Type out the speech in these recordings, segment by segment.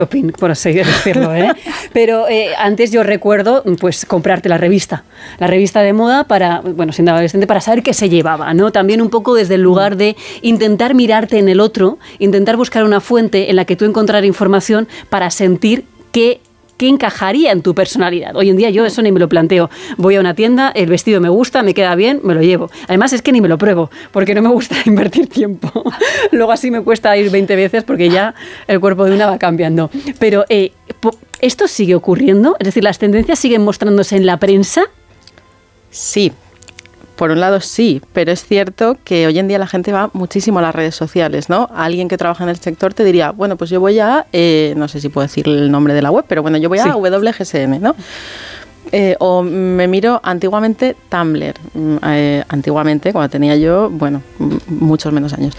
shopping, por así decirlo, ¿eh? Pero antes yo recuerdo pues comprarte la revista de moda siendo adolescente, para saber qué se llevaba, ¿no? También un poco desde el lugar de intentar mirarte en el otro, intentar buscar una fuente en la que tú encontrar información para sentir qué encajaría en tu personalidad. Hoy en día yo eso ni me lo planteo. Voy a una tienda, el vestido me gusta, me queda bien, me lo llevo. Además es que ni me lo pruebo, porque no me gusta invertir tiempo. Luego así me cuesta ir 20 veces porque ya el cuerpo de una va cambiando. Pero ¿esto sigue ocurriendo? Es decir, ¿las tendencias siguen mostrándose en la prensa? Sí. Por un lado sí, pero es cierto que hoy en día la gente va muchísimo a las redes sociales, ¿no? Alguien que trabaja en el sector te diría, bueno, pues yo voy a, no sé si puedo decir el nombre de la web, pero bueno, yo voy a WGSN, ¿no? O me miro antiguamente Tumblr, antiguamente, cuando tenía yo, bueno, muchos menos años.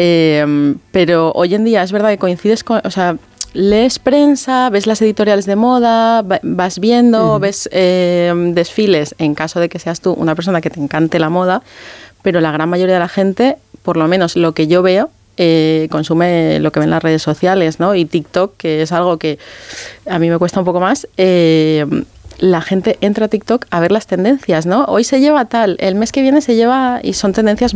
Pero hoy en día es verdad que coincides con, o sea, lees prensa, ves las editoriales de moda, vas viendo, ves desfiles, en caso de que seas tú una persona que te encante la moda, pero la gran mayoría de la gente, por lo menos lo que yo veo, consume lo que ven las redes sociales, ¿no? Y TikTok, que es algo que a mí me cuesta un poco más, la gente entra a TikTok a ver las tendencias, ¿no? Hoy se lleva tal, el mes que viene se lleva, y son tendencias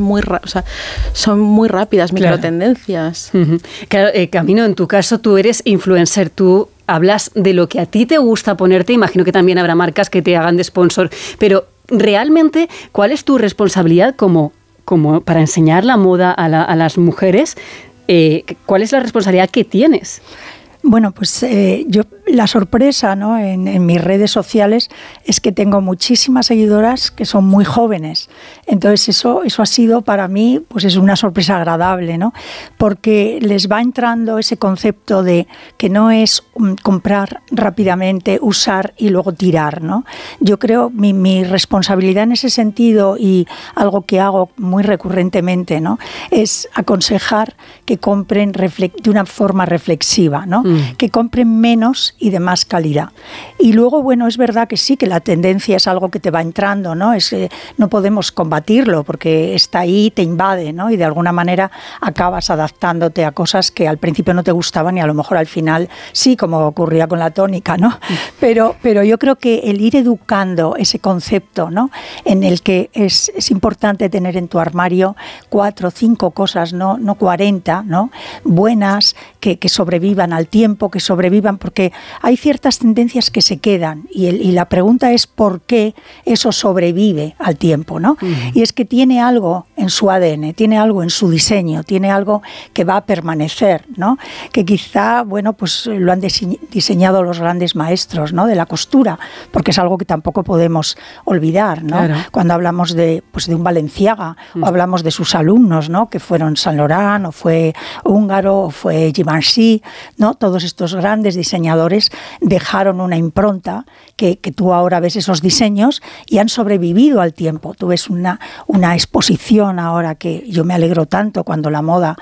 son muy rápidas, microtendencias. Claro, Camino, en tu caso tú eres influencer, tú hablas de lo que a ti te gusta ponerte, imagino que también habrá marcas que te hagan de sponsor, pero realmente, ¿cuál es tu responsabilidad como para enseñar la moda a las mujeres? ¿Cuál es la responsabilidad que tienes? Bueno, pues yo la sorpresa, ¿no?, en mis redes sociales es que tengo muchísimas seguidoras que son muy jóvenes. Entonces eso ha sido para mí, pues es una sorpresa agradable, ¿no? Porque les va entrando ese concepto de que no es comprar rápidamente, usar y luego tirar, ¿no? Yo creo mi responsabilidad en ese sentido, y algo que hago muy recurrentemente, ¿no?, es aconsejar que compren de una forma reflexiva, ¿no? Que compren menos y de más calidad. Y luego, bueno, es verdad que sí, que la tendencia es algo que te va entrando, ¿no? No podemos combatirlo porque está ahí, te invade, ¿no? Y de alguna manera acabas adaptándote a cosas que al principio no te gustaban y a lo mejor al final sí, como ocurría con la tónica, ¿no? Pero yo creo que el ir educando ese concepto, ¿no?, en el que es importante tener en tu armario 4 o 5 cosas, no 40, ¿no?, buenas, que sobrevivan al tiempo, que sobrevivan, porque hay ciertas tendencias que se quedan y la pregunta es por qué eso sobrevive al tiempo, ¿no? Y es que tiene algo en su ADN, tiene algo en su diseño, tiene algo que va a permanecer, ¿no? Que quizá, bueno, pues lo han diseñado los grandes maestros, ¿no?, de la costura, porque es algo que tampoco podemos olvidar, ¿no? Claro. Cuando hablamos de un Balenciaga o hablamos de sus alumnos, ¿no?, que fueron Saint Laurent o fue húngaro o fue Givenchy, ¿no? Todos estos grandes diseñadores dejaron una impronta que tú ahora ves esos diseños y han sobrevivido al tiempo. Tú ves una exposición ahora, que yo me alegro tanto cuando la moda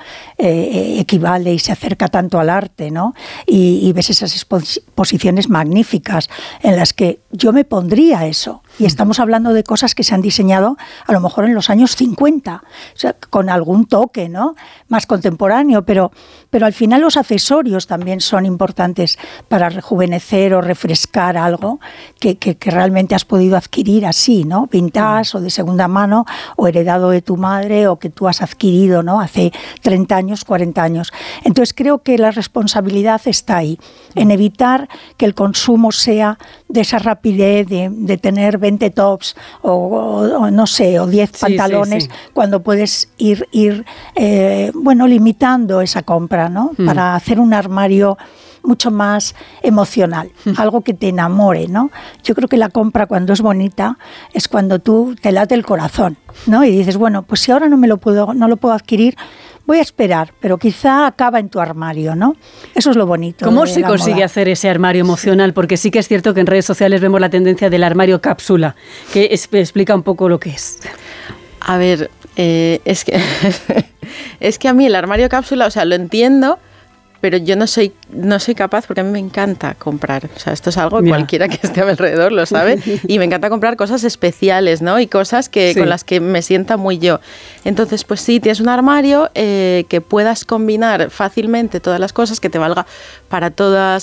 equivale y se acerca tanto al arte, ¿no? Y ves esas exposiciones magníficas en las que yo me pondría eso. Y estamos hablando de cosas que se han diseñado a lo mejor en los años 50, o sea, con algún toque, ¿no?, más contemporáneo, pero al final los accesorios también son importantes para rejuvenecer o refrescar algo que realmente has podido adquirir así, ¿no?, vintage o de segunda mano o heredado de tu madre o que tú has adquirido, ¿no?, hace 30 años, 40 años. Entonces creo que la responsabilidad está ahí, en evitar que el consumo sea de esa rapidez de tener 20 tops o no sé, o 10 pantalones, cuando puedes ir limitando esa compra, ¿no?, para hacer un armario mucho más emocional, algo que te enamore, ¿no? Yo creo que la compra, cuando es bonita, es cuando tú te late el corazón, ¿no? Y dices, bueno, pues si ahora no lo puedo adquirir, voy a esperar, pero quizá acaba en tu armario, ¿no? Eso es lo bonito. ¿Cómo se consigue hacer ese armario emocional? Porque sí que es cierto que en redes sociales vemos la tendencia del armario cápsula, que explica un poco lo que es. A ver, es que a mí el armario cápsula, o sea, lo entiendo, pero yo no soy capaz, porque a mí me encanta comprar. O sea, esto es algo que cualquiera que esté a mi alrededor lo sabe. Y me encanta comprar cosas especiales, ¿no? Y cosas con las que me sienta muy yo. Entonces, pues sí, tienes un armario que puedas combinar fácilmente todas las cosas, que te valga para todas